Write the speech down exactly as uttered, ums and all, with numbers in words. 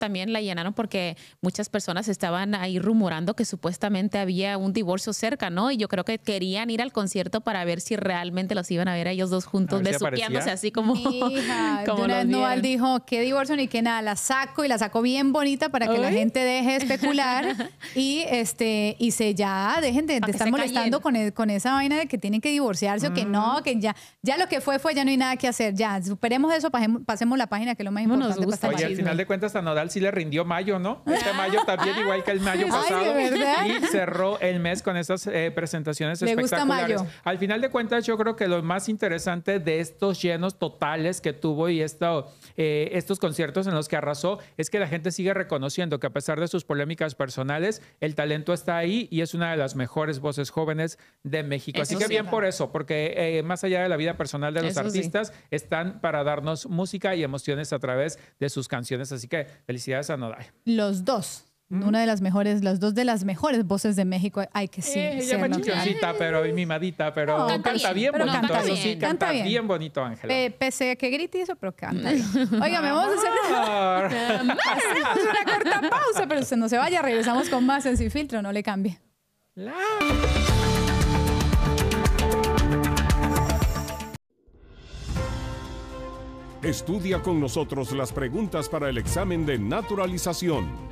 también la llenaron porque muchas personas estaban ahí rumorando que supuestamente había un divorcio cerca, ¿no? Y yo creo que querían ir al concierto para ver si realmente los iban a ver a ellos dos juntos, si besuqueándose así como, Hija, como de una los vez Nodal vieron. dijo, qué divorcio ni qué nada, la saco y la saco bien bonita para que Uy. la gente deje de especular y este y se ya dejen de, Pa' de que estar se molestando callen. con, el- con esa vaina de que tienen que divorciarse o que no, que ya, ya lo que fue fue, ya no hay nada que hacer, ya superemos eso, pasemos, pasemos la página que es lo más ¿Cómo nos importante. gusta para Oye, esta al chisme. final de cuentas a Nodal sí le rindió mayo, ¿no? Este mayo también, igual que el mayo Ay, pasado. ¿de verdad? Y cerró el mes con estas eh, presentaciones Le gusta espectaculares. mayo. Al final de cuentas, yo creo que lo más interesante de estos llenos totales que tuvo y esto, eh, estos conciertos en los que arrasó es que la gente sigue reconociendo que a pesar de sus polémicas personales, el talento está ahí y es una de las mejores voces jóvenes de México. Así Eso que sí. bien por eso, porque eh, más allá de la vida personal de los Eso sí. artistas, están para darnos música y emociones a través de sus canciones. Así que felicidades a Nodal. Los dos. Una de las mejores, las dos de las mejores voces de México, hay que sí. Eh, ella serlo. más chichoncita, pero y mimadita, pero No, canta, canta bien, bien, pero bonito. canta Eso sí, bien. canta, Canta bien. bien. bonito, Ángela. Pe- pese a que grite y eso, pero canta bien. Oiga, me vamos a hacer Amor. hacemos una corta pausa, pero usted no se vaya, regresamos con más en Sin Filtro, no le cambie. La- Estudia con nosotros las preguntas para el examen de naturalización.